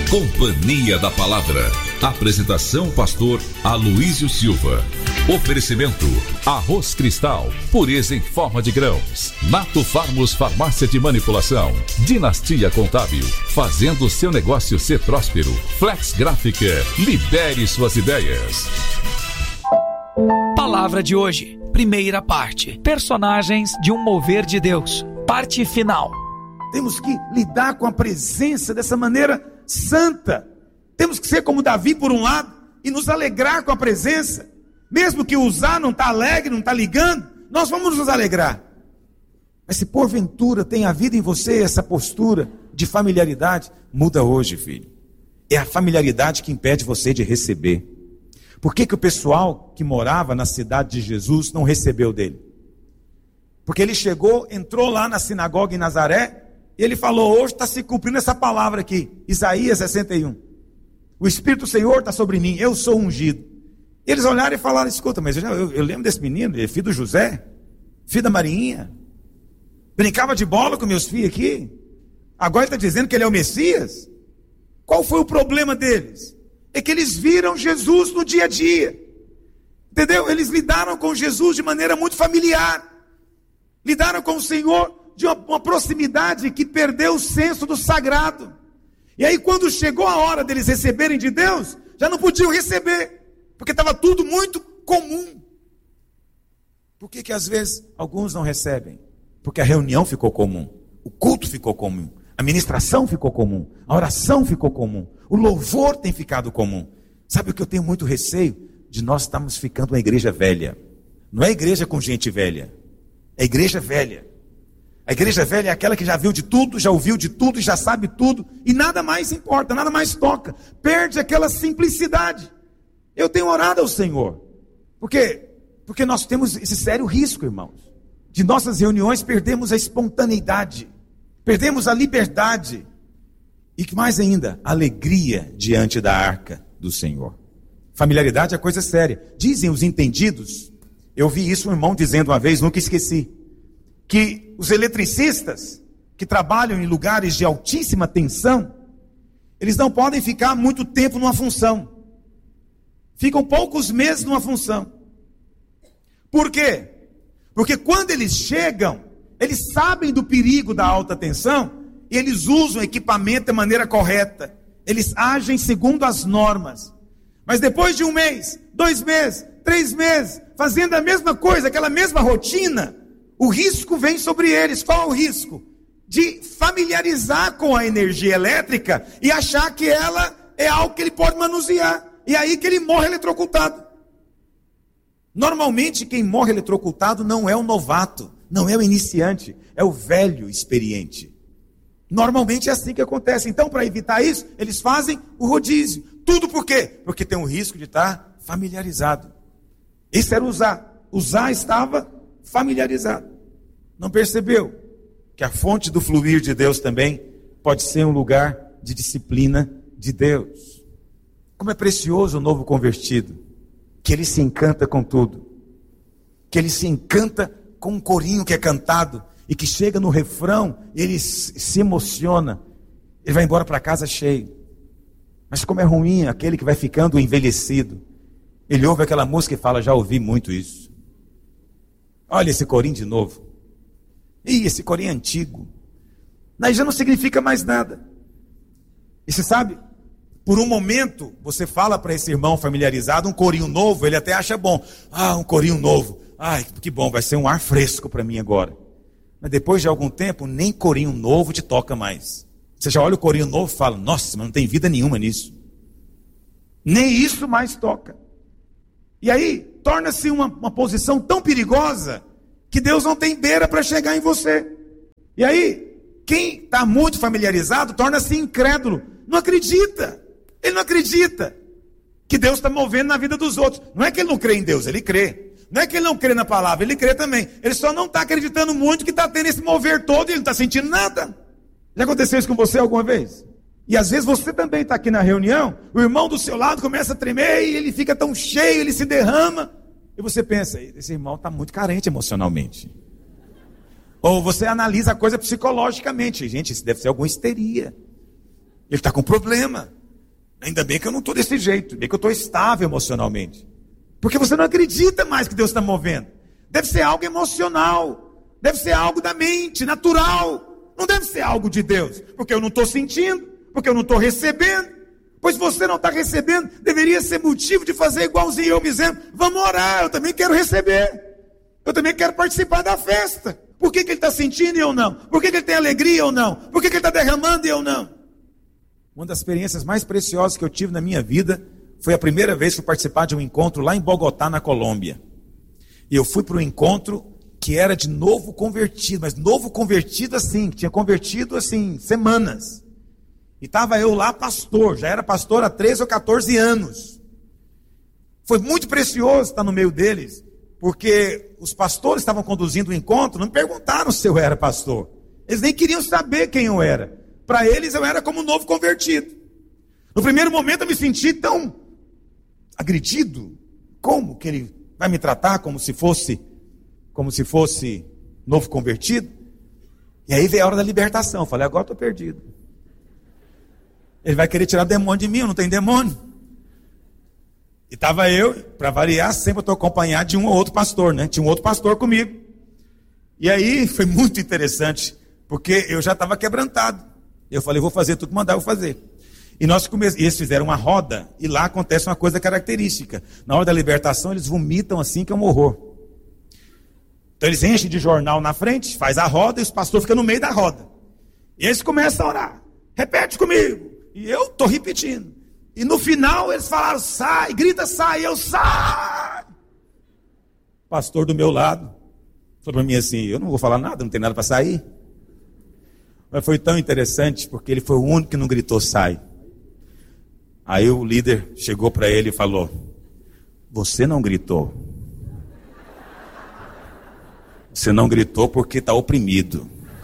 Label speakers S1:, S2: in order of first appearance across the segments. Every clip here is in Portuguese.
S1: Companhia da Palavra. Apresentação pastor Aloísio Silva. Oferecimento: Arroz Cristal, pureza em forma de grãos. Nato Farmos Farmácia de Manipulação. Dinastia Contábil, fazendo seu negócio ser próspero. Flex Gráfica, libere suas ideias.
S2: Palavra de hoje, primeira parte. Personagens de um mover de Deus. Parte final.
S3: Temos que lidar com a presença dessa maneira santa. Temos que ser como Davi por um lado e nos alegrar com a presença. Mesmo que usar não está alegre, não está ligando, nós vamos nos alegrar. Mas se porventura tem havido em você essa postura de familiaridade, muda hoje, filho. É a familiaridade que impede você de receber. Por que o pessoal que morava na cidade de Jesus não recebeu dele? Porque ele chegou, entrou lá na sinagoga em Nazaré, e ele falou: hoje está se cumprindo essa palavra aqui, Isaías 61. O Espírito do Senhor está sobre mim, eu sou ungido. Eles olharam e falaram: escuta, mas eu lembro desse menino, ele é filho do José, filho da Marinha, brincava de bola com meus filhos aqui, agora ele está dizendo que ele é o Messias. Qual foi o problema deles? É que eles viram Jesus no dia a dia, entendeu? Eles lidaram com Jesus de maneira muito familiar, lidaram com o Senhor de uma proximidade que perdeu o senso do sagrado. E aí quando chegou a hora deles receberem de Deus, já não podiam receber, porque estava tudo muito comum. Por que às vezes alguns não recebem? Porque a reunião ficou comum, o culto ficou comum, a ministração ficou comum, a oração ficou comum, o louvor tem ficado comum. Sabe o que eu tenho muito receio? De nós estarmos ficando uma igreja velha. Não é igreja com gente velha, é igreja velha. A igreja velha é aquela que já viu de tudo, já ouviu de tudo, já sabe tudo, e nada mais importa, nada mais toca. Perde aquela simplicidade. Eu tenho orado ao Senhor. Porque nós temos esse sério risco, irmãos. De nossas reuniões perdemos a espontaneidade, perdemos a liberdade. E que mais ainda, a alegria diante da arca do Senhor. Familiaridade é coisa séria. Dizem os entendidos, eu vi isso um irmão dizendo uma vez, nunca esqueci, que os eletricistas que trabalham em lugares de altíssima tensão, eles não podem ficar muito tempo numa função. Ficam poucos meses numa função. Por quê? Porque quando eles chegam, eles sabem do perigo da alta tensão e eles usam o equipamento da maneira correta. Eles agem segundo as normas. Mas depois de 1 mês, 2 meses, 3 meses, fazendo a mesma coisa, aquela mesma rotina, o risco vem sobre eles. Qual é o risco? De familiarizar com a energia elétrica e achar que ela é algo que ele pode manusear. E aí que ele morre eletrocutado. Normalmente quem morre eletrocutado não é o novato, não é o iniciante, é o velho experiente. Normalmente é assim que acontece. Então, para evitar isso, eles fazem o rodízio. Tudo por quê? Porque tem o risco de estar familiarizado. Isso era usar. Usar estava familiarizado. Não percebeu que a fonte do fluir de Deus também pode ser um lugar de disciplina de Deus. Como é precioso o novo convertido, que ele se encanta com tudo, que ele se encanta com um corinho que é cantado, e que chega no refrão, ele se emociona, ele vai embora para casa cheio. Mas como é ruim aquele que vai ficando envelhecido, ele ouve aquela música e fala: já ouvi muito isso. Olha esse corinho de novo. Ih, esse corinho é antigo. Aí já não significa mais nada. E você sabe, por um momento, você fala para esse irmão familiarizado um corinho novo, ele até acha bom. Ah, um corinho novo. Ai, que bom, vai ser um ar fresco para mim agora. Mas depois de algum tempo, nem corinho novo te toca mais. Você já olha o corinho novo e fala: nossa, mas não tem vida nenhuma nisso. Nem isso mais toca. E aí, torna-se uma posição tão perigosa que Deus não tem beira para chegar em você. E aí, quem está muito familiarizado torna-se incrédulo. Não acredita. Ele não acredita que Deus está movendo na vida dos outros. Não é que ele não crê em Deus, ele crê. Não é que ele não crê na palavra, ele crê também. Ele só não está acreditando muito que está tendo esse mover todo e ele não está sentindo nada. Já aconteceu isso com você alguma vez? E às vezes você também está aqui na reunião, o irmão do seu lado começa a tremer e ele fica tão cheio, ele se derrama. E você pensa: esse irmão está muito carente emocionalmente. Ou você analisa a coisa psicologicamente. Gente, isso deve ser alguma histeria. Ele está com problema. Ainda bem que eu não estou desse jeito, bem que eu estou estável emocionalmente. Porque você não acredita mais que Deus está movendo. Deve ser algo emocional, deve ser algo da mente, natural. Não deve ser algo de Deus, porque eu não estou sentindo, porque eu não estou recebendo. Pois você não está recebendo, deveria ser motivo de fazer igualzinho eu me dizendo, vamos orar, eu também quero receber. Eu também quero participar da festa. Por que ele está sentindo e eu não? Por que ele tem alegria e eu não? Por que ele está derramando e eu não? Uma das experiências mais preciosas que eu tive na minha vida foi a primeira vez que fui participar de um encontro lá em Bogotá, na Colômbia. E eu fui para um encontro que era de novo convertido, mas novo convertido assim, que tinha convertido assim, semanas. E estava eu lá pastor, já era pastor há 13 ou 14 anos. Foi muito precioso estar no meio deles, porque os pastores estavam conduzindo o encontro, não me perguntaram se eu era pastor. Eles nem queriam saber quem eu era. Para eles eu era como um novo convertido. No primeiro momento eu me senti tão agredido. Como que ele vai me tratar como se fosse novo convertido? E aí veio a hora da libertação. Eu falei, agora estou perdido. Ele vai querer tirar demônio de mim, eu não tenho demônio. E estava eu, para variar, sempre eu estou acompanhado de um ou outro pastor, né? Tinha um outro pastor comigo. E aí foi muito interessante, porque eu já estava quebrantado. Eu falei, vou fazer tudo que mandar eu fazer. E eles fizeram uma roda, e lá acontece uma coisa característica. Na hora da libertação, eles vomitam assim, que é um horror. Então eles enchem de jornal na frente, faz a roda, e os pastores ficam no meio da roda. E eles começam a orar. Repete comigo. E eu estou repetindo. E no final eles falaram, sai, grita, sai. Eu, sai. O pastor do meu lado falou para mim assim, eu não vou falar nada, não tem nada para sair. Mas foi tão interessante, porque ele foi o único que não gritou, sai. Aí o líder chegou para ele e falou, você não gritou. Você não gritou porque está oprimido.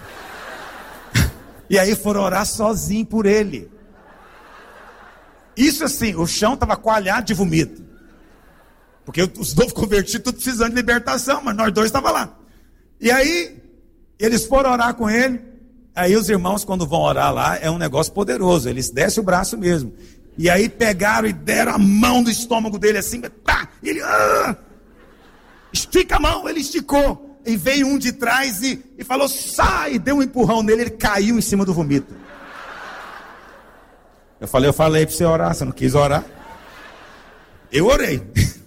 S3: E aí foram orar sozinho por ele. Isso assim, o chão estava coalhado de vomito. Porque os novos convertidos, tudo precisando de libertação, mas nós dois estávamos lá. E aí, eles foram orar com ele. Aí os irmãos, quando vão orar lá, é um negócio poderoso. Eles descem o braço mesmo. E aí pegaram e deram a mão do estômago dele assim. Tá, ele estica a mão, ele esticou. E veio um de trás e falou, sai, deu um empurrão nele, ele caiu em cima do vomito. Eu falei para você orar, você não quis orar? Eu orei.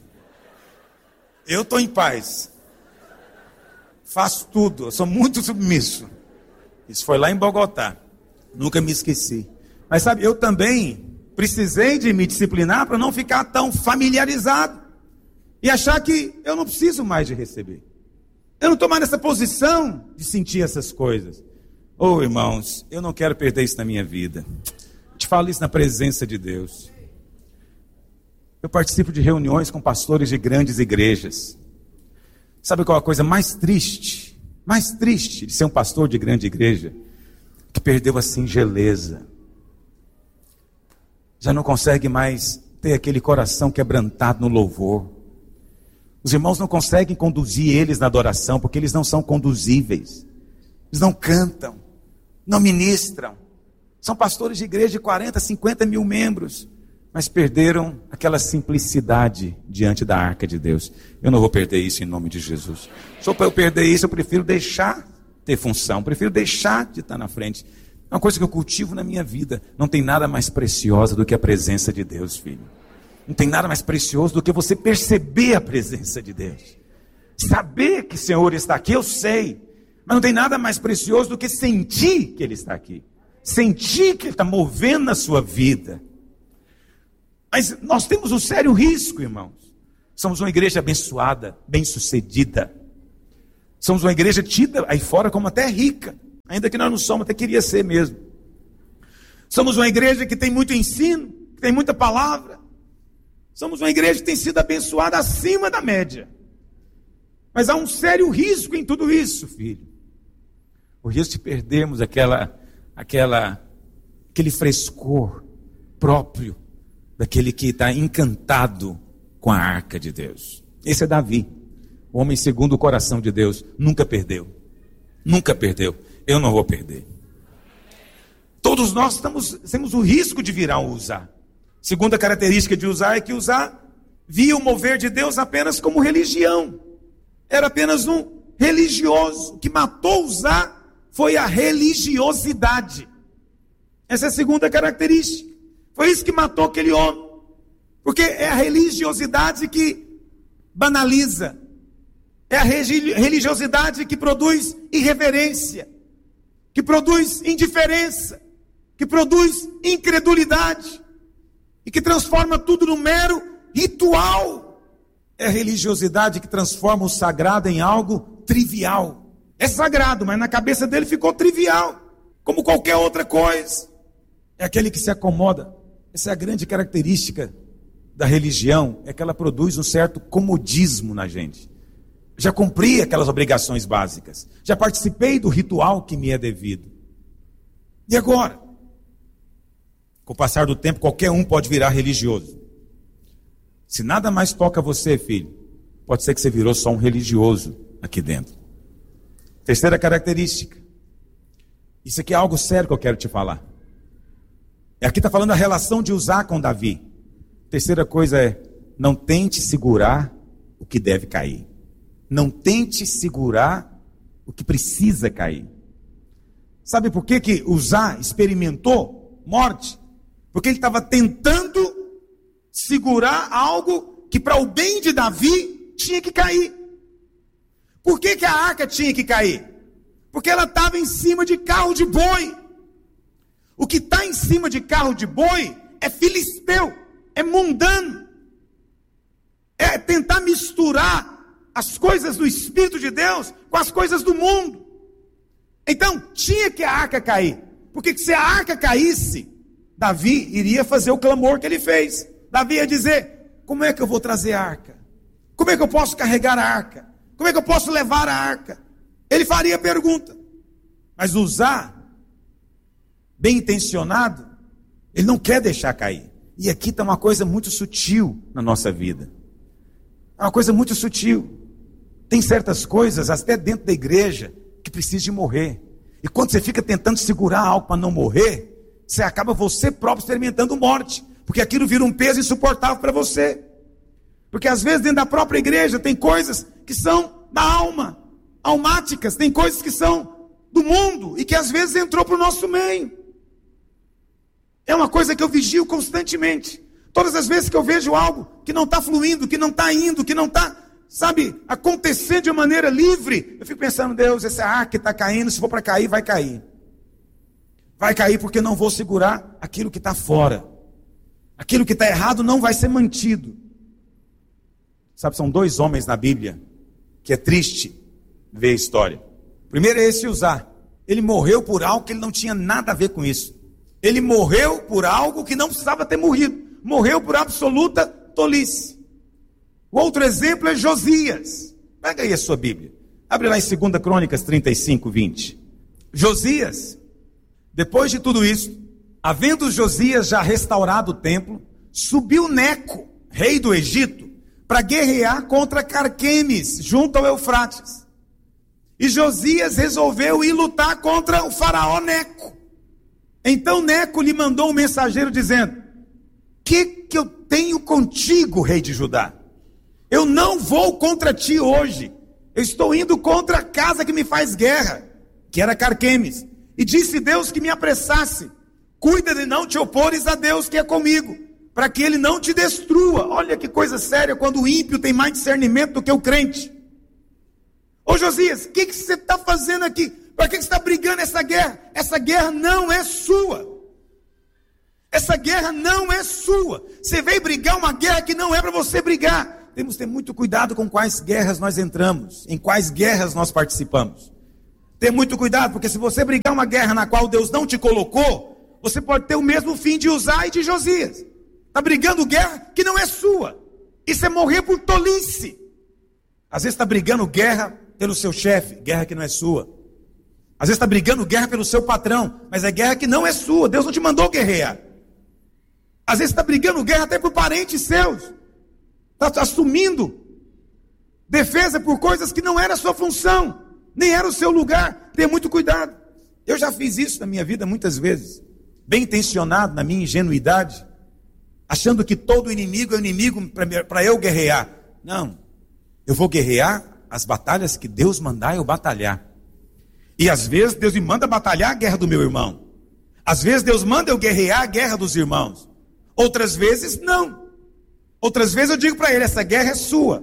S3: Eu estou em paz. Faço tudo, eu sou muito submisso. Isso foi lá em Bogotá. Nunca me esqueci. Mas sabe, eu também precisei de me disciplinar para não ficar tão familiarizado. E achar que eu não preciso mais de receber. Eu não estou mais nessa posição de sentir essas coisas. Oh, irmãos, eu não quero perder isso na minha vida. Eu te falo isso na presença de Deus. Eu participo de reuniões com pastores de grandes igrejas. Sabe qual é a coisa mais triste de ser um pastor de grande igreja? Que perdeu a singeleza. Já não consegue mais ter aquele coração quebrantado no louvor. Os irmãos não conseguem conduzir eles na adoração, porque eles não são conduzíveis. Eles não cantam, não ministram. São pastores de igreja de 40, 50 mil membros, mas perderam aquela simplicidade diante da arca de Deus. Eu não vou perder isso em nome de Jesus. Só para eu perder isso, eu prefiro deixar ter função, prefiro deixar de estar na frente. É uma coisa que eu cultivo na minha vida. Não tem nada mais preciosa do que a presença de Deus, filho. Não tem nada mais precioso do que você perceber a presença de Deus. Saber que o Senhor está aqui, eu sei. Mas não tem nada mais precioso do que sentir que Ele está aqui. Sentir que Ele está movendo na sua vida. Mas nós temos um sério risco, irmãos. Somos uma igreja abençoada, bem-sucedida. Somos uma igreja tida aí fora como até rica. Ainda que nós não somos, até queria ser mesmo. Somos uma igreja que tem muito ensino, que tem muita palavra. Somos uma igreja que tem sido abençoada acima da média. Mas há um sério risco em tudo isso, filho. O risco de perdermos aquele frescor próprio daquele que está encantado com a arca de Deus. Esse é Davi, o homem segundo o coração de Deus. Nunca perdeu. Nunca perdeu. Eu não vou perder. Todos nós temos o risco de virar um usar. Segunda característica de Uzá é que Uzá via o mover de Deus apenas como religião. Era apenas um religioso. O que matou Uzá foi a religiosidade. Essa é a segunda característica. Foi isso que matou aquele homem. Porque é a religiosidade que banaliza. É a religiosidade que produz irreverência, que produz indiferença, que produz incredulidade e que transforma tudo num mero ritual. É a religiosidade que transforma o sagrado em algo trivial. É sagrado, mas na cabeça dele ficou trivial, como qualquer outra coisa. É aquele que se acomoda. Essa é a grande característica da religião, é que ela produz um certo comodismo na gente. Já cumpri aquelas obrigações básicas, já participei do ritual que me é devido. E agora? Com o passar do tempo, qualquer um pode virar religioso. Se nada mais toca você, filho, pode ser que você virou só um religioso aqui dentro. Terceira característica. Isso aqui é algo sério que eu quero te falar. Aqui está falando a relação de Uzá com Davi. Terceira coisa é, não tente segurar o que deve cair. Não tente segurar o que precisa cair. Sabe por que Uzá experimentou morte? Porque ele estava tentando segurar algo que para o bem de Davi tinha que cair. Por que a arca tinha que cair? Porque ela estava em cima de carro de boi. O que está em cima de carro de boi é filisteu, é mundano. É tentar misturar as coisas do Espírito de Deus com as coisas do mundo. Então, tinha que a arca cair. Porque se a arca caísse, Davi iria fazer o clamor que ele fez. Davi ia dizer, como é que eu vou trazer a arca? Como é que eu posso carregar a arca? Como é que eu posso levar a arca? Ele faria a pergunta. Mas Uzá, bem intencionado, ele não quer deixar cair. E aqui está uma coisa muito sutil na nossa vida. É uma coisa muito sutil. Tem certas coisas, até dentro da igreja, que precisam de morrer. E quando você fica tentando segurar algo para não morrer, você acaba você próprio experimentando morte. Porque aquilo vira um peso insuportável para você. Porque às vezes dentro da própria igreja tem coisas que são da alma, almáticas, tem coisas que são do mundo e que às vezes entrou para o nosso meio. É uma coisa que eu vigio constantemente. Todas as vezes que eu vejo algo que não está fluindo, que não está indo, que não está, acontecendo de uma maneira livre, eu fico pensando, Deus, essa arca que está caindo, se for para cair, vai cair. Vai cair porque eu não vou segurar aquilo que está fora. Aquilo que está errado não vai ser mantido. São dois homens na Bíblia que é triste ver a história. O primeiro é esse Uzá. Ele morreu por algo que ele não tinha nada a ver com isso. Ele morreu por algo que não precisava ter morrido. Morreu por absoluta tolice. O outro exemplo é Josias. Pega aí a sua Bíblia. Abre lá em 2 Crônicas 35, 20. Josias, depois de tudo isso, havendo Josias já restaurado o templo, subiu Neco, rei do Egito, para guerrear contra Carquemes, junto ao Eufrates. E Josias resolveu ir lutar contra o faraó Neco. Então Neco lhe mandou um mensageiro dizendo, que eu tenho contigo, rei de Judá? Eu não vou contra ti hoje. Eu estou indo contra a casa que me faz guerra, que era Carquemes. E disse Deus que me apressasse. Cuida de não te opores a Deus que é comigo, para que ele não te destrua. Olha que coisa séria quando o ímpio tem mais discernimento do que o crente. Ô Josias, o que você está fazendo aqui? Para que você está brigando essa guerra? Essa guerra não é sua. Essa guerra não é sua. Você veio brigar uma guerra que não é para você brigar. Temos que ter muito cuidado com quais guerras nós entramos, em quais guerras nós participamos. Ter muito cuidado, porque se você brigar uma guerra na qual Deus não te colocou, você pode ter o mesmo fim de Uzá e de Josias. Está brigando guerra que não é sua. Isso é morrer por tolice. Às vezes está brigando guerra pelo seu chefe, guerra que não é sua. Às vezes está brigando guerra pelo seu patrão, mas é guerra que não é sua. Deus não te mandou guerrear. Às vezes está brigando guerra até por parentes seus. Está assumindo defesa por coisas que não era a sua função, nem era o seu lugar. Tenha muito cuidado. Eu já fiz isso na minha vida muitas vezes, bem intencionado, na minha ingenuidade. achando que todo inimigo é inimigo para eu guerrear. Não, eu vou guerrear as batalhas que Deus mandar eu batalhar. E às vezes Deus me manda batalhar a guerra do meu irmão. Às vezes Deus manda eu guerrear a guerra dos irmãos. Outras vezes não. Outras vezes eu digo para ele, essa guerra é sua.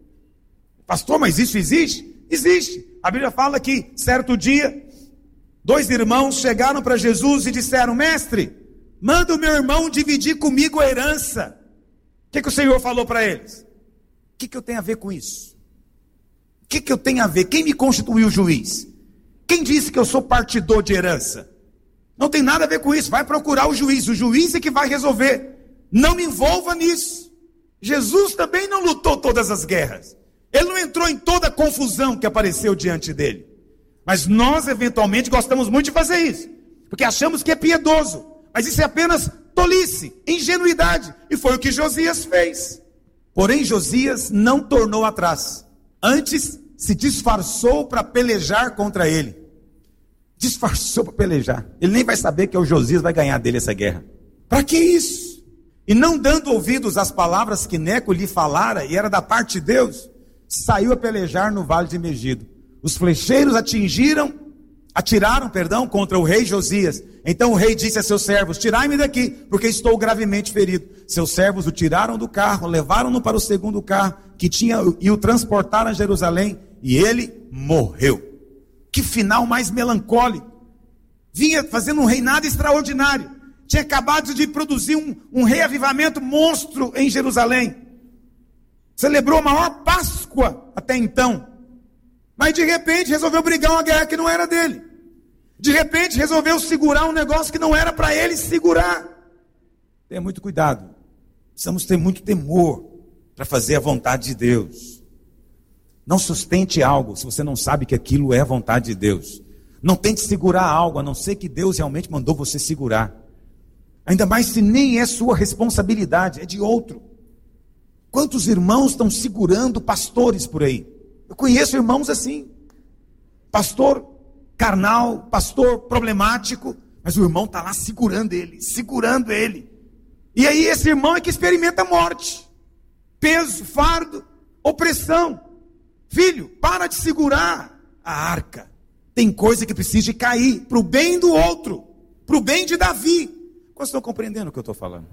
S3: Pastor, mas isso existe? Existe. A Bíblia fala que certo dia, 2 irmãos chegaram para Jesus e disseram, mestre, manda o meu irmão dividir comigo a herança. O que o Senhor falou para eles? O que eu tenho a ver com isso? O que eu tenho a ver? Quem me constituiu juiz? Quem disse que eu sou partidor de herança? Não tem nada a ver com isso. Vai procurar o juiz é que vai resolver. Não me envolva nisso. Jesus também não lutou todas as guerras. Ele não entrou em toda a confusão que apareceu diante dele. Mas nós, eventualmente, gostamos muito de fazer isso. Porque achamos que é piedoso. Mas isso é apenas tolice, ingenuidade. E foi o que Josias fez. Porém, Josias não tornou atrás. Antes, se disfarçou para pelejar contra ele. Disfarçou para pelejar. Ele nem vai saber que o Josias vai ganhar dele essa guerra. Para que isso? E não dando ouvidos às palavras que Neco lhe falara, e era da parte de Deus, saiu a pelejar no vale de Megido. Os flecheiros atiraram contra o rei Josias. Então o rei disse a seus servos, tirai-me daqui, porque estou gravemente ferido. Seus servos o tiraram do carro, levaram-no para o segundo carro, e o transportaram a Jerusalém, e ele morreu. Que final mais melancólico. Vinha fazendo um reinado extraordinário. Tinha acabado de produzir um reavivamento monstro em Jerusalém. Celebrou a maior Páscoa até então. Mas de repente resolveu brigar uma guerra que não era dele. De repente resolveu segurar um negócio que não era para ele segurar. Tenha muito cuidado. Precisamos ter muito temor para fazer a vontade de Deus. Não sustente algo se você não sabe que aquilo é a vontade de Deus. Não tente segurar algo, a não ser que Deus realmente mandou você segurar. Ainda mais se nem é sua responsabilidade, é de outro. Quantos irmãos estão segurando pastores por aí? Eu conheço irmãos assim. Pastor carnal, pastor problemático, mas o irmão está lá segurando ele. E aí esse irmão é que experimenta a morte. Peso, fardo, opressão. Filho, para de segurar a arca. Tem coisa que precisa de cair para o bem do outro, para o bem de Davi. Vocês estão compreendendo o que eu estou falando?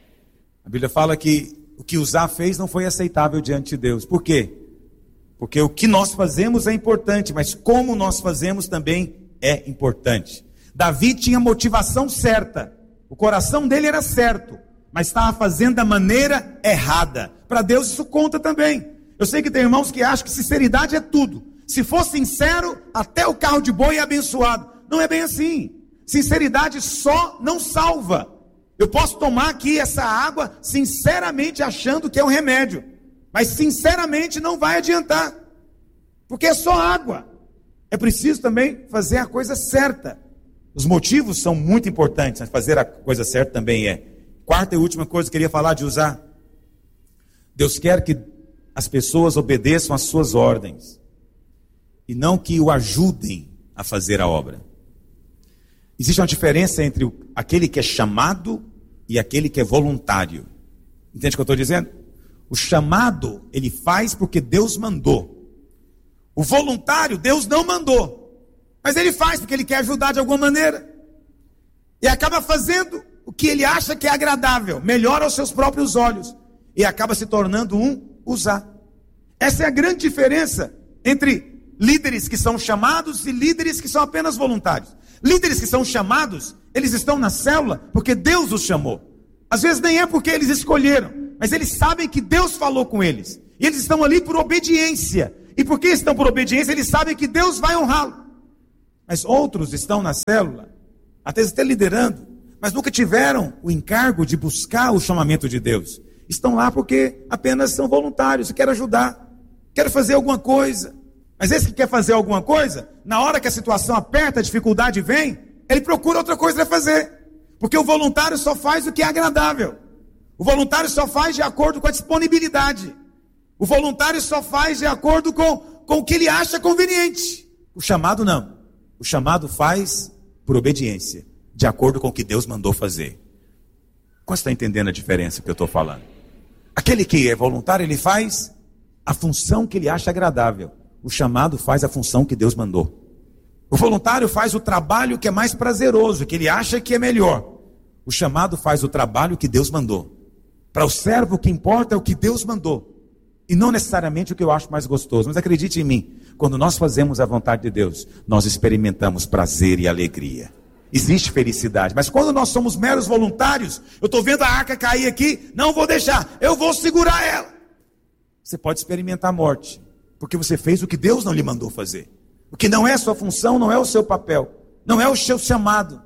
S3: A Bíblia fala que o que Uzá fez não foi aceitável diante de Deus. Por quê? Porque o que nós fazemos é importante, mas como nós fazemos também é importante. Davi tinha motivação certa, o coração dele era certo, mas estava fazendo da maneira errada. Para Deus isso conta também. Eu sei que tem irmãos que acham que sinceridade é tudo. Se for sincero, até o carro de boi é abençoado. Não é bem assim. Sinceridade só não salva. Eu posso tomar aqui essa água sinceramente achando que é um remédio, mas sinceramente não vai adiantar, porque é só água. É preciso também fazer a coisa certa. Os motivos são muito importantes, mas fazer a coisa certa também é. Quarta e última coisa que eu queria falar de Uzá. Deus quer que as pessoas obedeçam às suas ordens e não que o ajudem a fazer a obra. Existe uma diferença entre aquele que é chamado e aquele que é voluntário. Entende o que eu estou dizendo? O chamado, ele faz porque Deus mandou. O voluntário, Deus não mandou. Mas ele faz porque ele quer ajudar de alguma maneira. E acaba fazendo o que ele acha que é agradável, melhor aos seus próprios olhos. E acaba se tornando um Uzá. Essa é a grande diferença entre líderes que são chamados e líderes que são apenas voluntários. Líderes que são chamados, eles estão na célula porque Deus os chamou. Às vezes nem é porque eles escolheram, mas eles sabem que Deus falou com eles. E eles estão ali por obediência. E porque estão por obediência, eles sabem que Deus vai honrá-lo. Mas outros estão na célula, até liderando, mas nunca tiveram o encargo de buscar o chamamento de Deus. Estão lá porque apenas são voluntários, querem ajudar, querem fazer alguma coisa. Mas esse que quer fazer alguma coisa, na hora que a situação aperta, a dificuldade vem, ele procura outra coisa para fazer. Porque o voluntário só faz o que é agradável. O voluntário só faz de acordo com a disponibilidade. O voluntário só faz de acordo com o que ele acha conveniente. O chamado não. O chamado faz por obediência, de acordo com o que Deus mandou fazer. Quanto está entendendo a diferença que eu estou falando? Aquele que é voluntário, ele faz a função que ele acha agradável. O chamado faz a função que Deus mandou. O voluntário faz o trabalho que é mais prazeroso, que ele acha que é melhor. O chamado faz o trabalho que Deus mandou. Para o servo, o que importa é o que Deus mandou. E não necessariamente o que eu acho mais gostoso. Mas acredite em mim, quando nós fazemos a vontade de Deus, nós experimentamos prazer e alegria. Existe felicidade. Mas quando nós somos meros voluntários, eu estou vendo a arca cair aqui, não vou deixar, eu vou segurar ela. Você pode experimentar a morte, porque você fez o que Deus não lhe mandou fazer. O que não é a sua função, não é o seu papel, não é o seu chamado.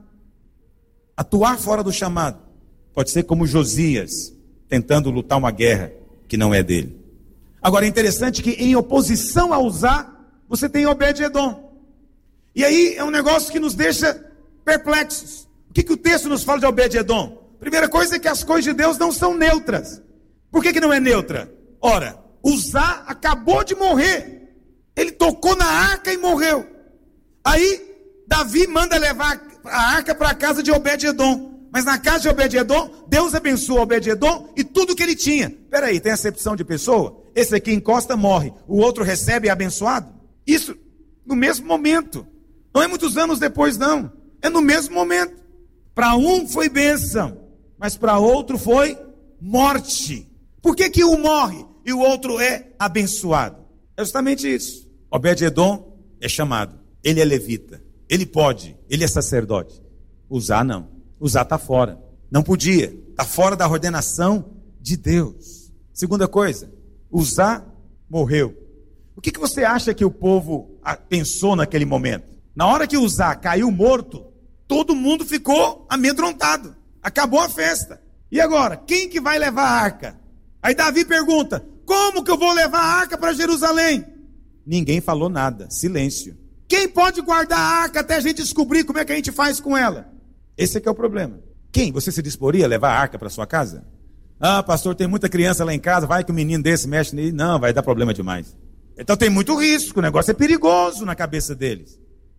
S3: Atuar fora do chamado pode ser como Josias, tentando lutar uma guerra que não é dele. Agora é interessante que em oposição a Uzá, você tem Obed-Edom. E aí é um negócio que nos deixa perplexos. O que o texto nos fala de Obed-Edom? Primeira coisa é que as coisas de Deus não são neutras. Por que não é neutra? Ora, Uzá acabou de morrer. Ele tocou na arca e morreu. Aí Davi manda levar a arca para a casa de Obed-Edom. Mas na casa de Obed-Edom, Deus abençoa Obed-Edom e tudo que ele tinha. Peraí, tem acepção de pessoa? Esse aqui encosta, morre. O outro recebe e é abençoado? Isso no mesmo momento. Não é muitos anos depois, não. É no mesmo momento. Para um foi bênção, mas para outro foi morte. Por que um morre e o outro é abençoado? É justamente isso. Obed-Edom é chamado. Ele é levita. Ele pode. Ele é sacerdote. Uzá não. Uzá está fora. Não podia. Está fora da ordenação de Deus. Segunda coisa. Uzá morreu. O que você acha que o povo pensou naquele momento? Na hora que Uzá caiu morto, todo mundo ficou amedrontado. Acabou a festa. E agora? Quem que vai levar a arca? Aí Davi pergunta, como que eu vou levar a arca para Jerusalém? Ninguém falou nada. Silêncio. Quem pode guardar a arca até a gente descobrir como é que a gente faz com ela? Esse é que é o problema. Quem? Você se disporia a levar a arca para sua casa? Ah, pastor, tem muita criança lá em casa, vai que um menino desse mexe nele. Não, vai dar problema demais. Então tem muito risco, o negócio é perigoso na cabeça deles.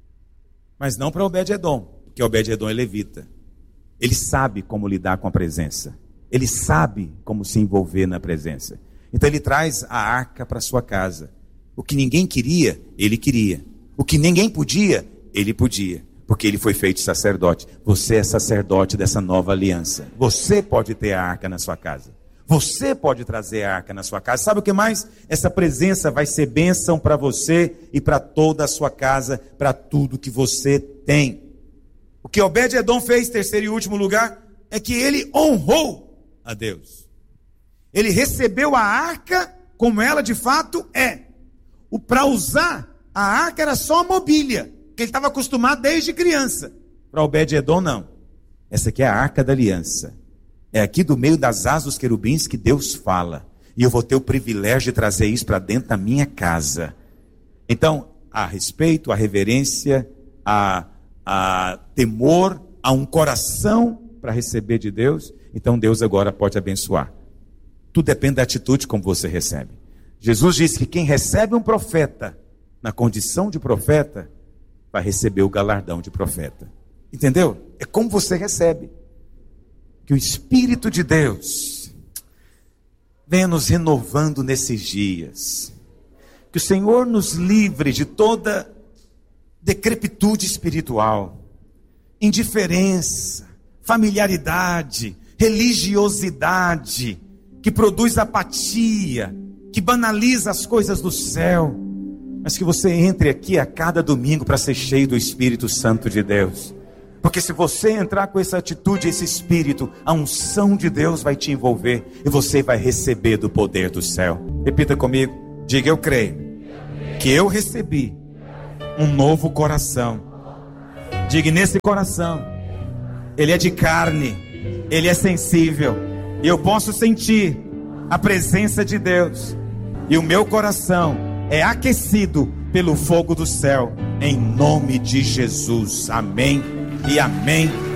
S3: Mas não para Obed-Edom, porque Obed-Edom é levita. Ele sabe como lidar com a presença. Ele sabe como se envolver na presença. Então ele traz a arca para sua casa. O que ninguém queria, ele queria. O que ninguém podia, ele podia. Porque ele foi feito sacerdote. Você é sacerdote dessa nova aliança. Você pode ter a arca na sua casa. Você pode trazer a arca na sua casa. Sabe o que mais? Essa presença vai ser bênção para você e para toda a sua casa, para tudo que você tem. O que Obed-Edom fez, terceiro e último lugar, é que ele honrou a Deus. Ele recebeu a arca como ela de fato é. Para usar, a arca era só mobília, que ele estava acostumado desde criança. Para Obed-Edom, não. Essa aqui é a arca da aliança. É aqui do meio das asas dos querubins que Deus fala. E eu vou ter o privilégio de trazer isso para dentro da minha casa. Então, há respeito, há reverência, há temor, há um coração para receber de Deus. Então Deus agora pode abençoar. Tudo depende da atitude como você recebe. Jesus disse que quem recebe um profeta na condição de profeta, vai receber o galardão de profeta. Entendeu? É como você recebe. Que o Espírito de Deus venha nos renovando nesses dias. Que o Senhor nos livre de toda decrepitude espiritual, indiferença, familiaridade, religiosidade, que produz apatia, que banaliza as coisas do céu. Mas que você entre aqui a cada domingo para ser cheio do Espírito Santo de Deus. Porque se você entrar com essa atitude, esse Espírito, a unção de Deus vai te envolver e você vai receber do poder do céu. Repita comigo, diga: eu creio que eu recebi um novo coração. Diga: nesse coração, ele é de carne, ele é sensível, e eu posso sentir a presença de Deus, e o meu coração é aquecido pelo fogo do céu, em nome de Jesus. Amém e amém